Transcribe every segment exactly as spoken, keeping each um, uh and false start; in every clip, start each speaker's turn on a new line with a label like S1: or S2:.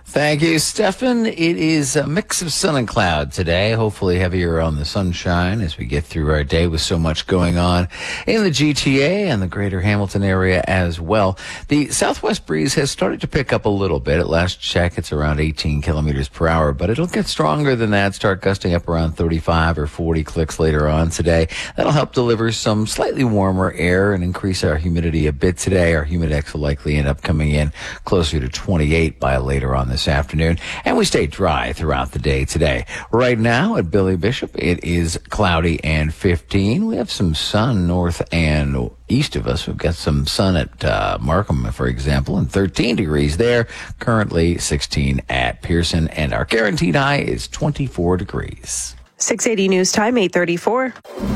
S1: Thank you, Stefan. It is a mix of sun and cloud today. Hopefully heavier on the sunshine as we get through our day with so much going on in the G T A and the greater Hamilton area as well. The southwest breeze has started to pick up a little bit. At last check, it's around eighteen kilometers per hour, but it'll get stronger than that, start gusting up around thirty-five or forty clicks later on today. That'll help deliver some slightly warmer air and increase our humidity a bit today. Our humidex will likely end up coming in closer to twenty-eight by later on this afternoon, and we stay dry throughout the day today. Right now at Billy Bishop, it is cloudy and fifteen. We have some sun north and east of us. We've got some sun at uh, Markham, for example, and thirteen degrees there. Currently sixteen at Pearson, and our guaranteed high is twenty-four degrees.
S2: six eighty News Time, eight thirty-four.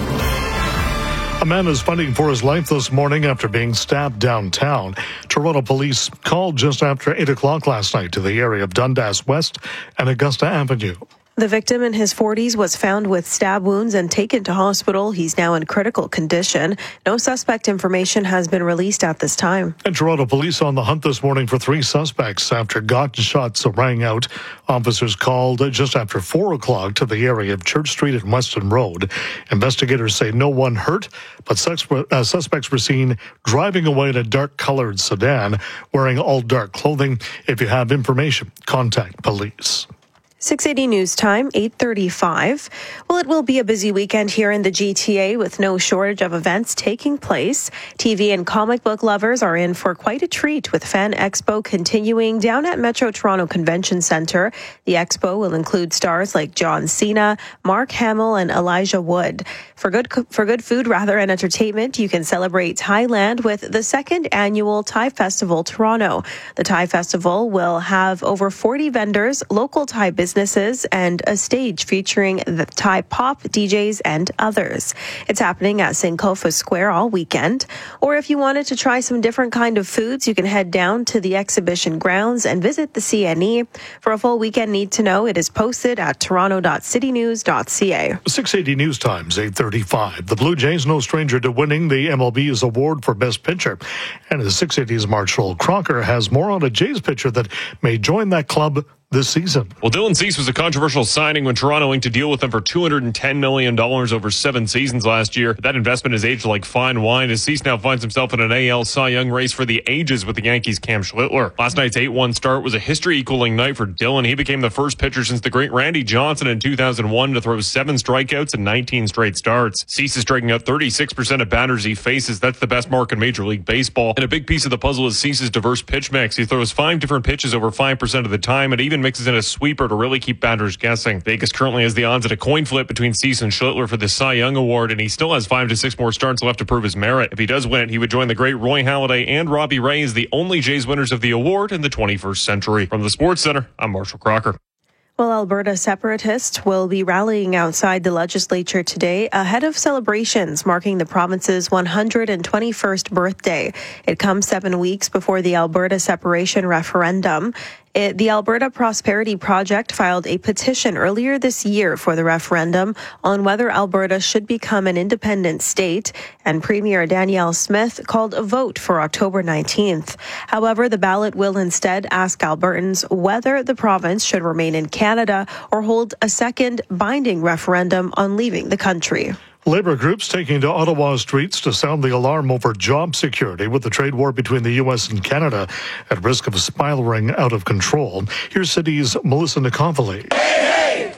S3: A man is fighting for his life this morning after being stabbed downtown. Toronto police called just after eight o'clock last night to the area of Dundas West and Augusta Avenue.
S2: The victim in his forties was found with stab wounds and taken to hospital. He's now in critical condition. No suspect information has been released at this time.
S3: And Toronto police on the hunt this morning for three suspects after gunshots rang out. Officers called just after four o'clock to the area of Church Street and Weston Road. Investigators say no one hurt, but uh, suspects were seen driving away in a dark-colored sedan, wearing all dark clothing. If you have information, contact police.
S2: six eighty News Time, eight thirty-five. Well, it will be a busy weekend here in the G T A with no shortage of events taking place. T V and comic book lovers are in for quite a treat with Fan Expo continuing down at Metro Toronto Convention Centre. The expo will include stars like John Cena, Mark Hamill, and Elijah Wood. For good for good food rather and entertainment, you can celebrate Thailand with the second annual Thai Festival Toronto. The Thai Festival will have over forty vendors, local Thai businesses, businesses and a stage featuring the Thai pop, D Js, and others. It's happening at Sankofa Square all weekend. Or if you wanted to try some different kind of foods, you can head down to the exhibition grounds and visit the C N E. For a full weekend need to know, it is posted at toronto dot city news dot c a.
S3: six eighty News Times, eight thirty-five. The Blue Jays no stranger to winning the M L B's award for Best Pitcher. And the six eighty's Marshall Crocker has more on a Jays pitcher that may join that club this season.
S4: Well, Dylan Cease was a controversial signing when Toronto inked a deal with him for two hundred ten million dollars over seven seasons last year. That investment is aged like fine wine as Cease now finds himself in an A L Cy Young race for the ages with the Yankees' Cam Schlittler. Last night's eight one start was a history-equaling night for Dylan. He became the first pitcher since the great Randy Johnson in two thousand one to throw seven strikeouts and nineteen straight starts. Cease is striking out thirty-six percent of batters he faces. That's the best mark in Major League Baseball. And a big piece of the puzzle is Cease's diverse pitch mix. He throws five different pitches over five percent of the time and even mixes in a sweeper to really keep batters guessing. Vegas currently has the odds at a coin flip between Cease and Schlittler for the Cy Young Award, and he still has five to six more starts left to prove his merit. If he does win it, he would join the great Roy Halladay and Robbie Ray as the only Jays winners of the award in the twenty-first century. From the Sports Center, I'm Marshall Crocker.
S2: Well, Alberta separatists will be rallying outside the legislature today ahead of celebrations marking the province's one hundred twenty-first birthday. It comes seven weeks before the Alberta separation referendum. It, the Alberta Prosperity Project filed a petition earlier this year for the referendum on whether Alberta should become an independent state, and Premier Danielle Smith called a vote for October nineteenth. However, the ballot will instead ask Albertans whether the province should remain in Canada or hold a second binding referendum on leaving the country.
S3: Labour groups taking to Ottawa streets to sound the alarm over job security with the trade war between the U S and Canada at risk of spiraling out of control. Here's City's Melissa Nicompoli.
S5: Hey, hey,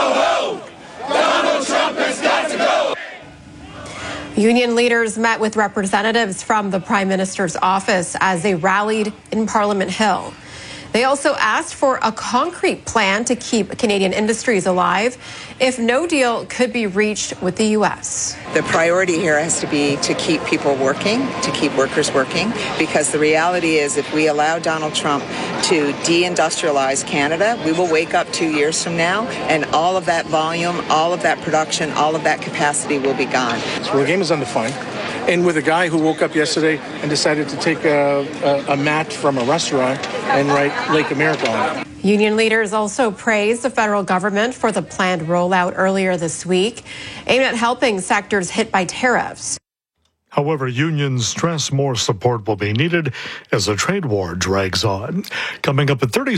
S5: ho, ho, Donald Trump has got to go.
S6: Union leaders met with representatives from the Prime Minister's office as they rallied in Parliament Hill. They also asked for a concrete plan to keep Canadian industries alive if no deal could be reached with the U S.
S7: The priority here has to be to keep people working, to keep workers working, because the reality is if we allow Donald Trump to deindustrialize Canada, we will wake up two years from now and all of that volume, all of that production, all of that capacity will be gone.
S8: So the game is undefined. And with a guy who woke up yesterday and decided to take a, a, a mat from a restaurant and write Lake America on it.
S6: Union leaders also praised the federal government for the planned rollout earlier this week, aimed at helping sectors hit by tariffs.
S3: However, unions stress more support will be needed as the trade war drags on. Coming up at thirty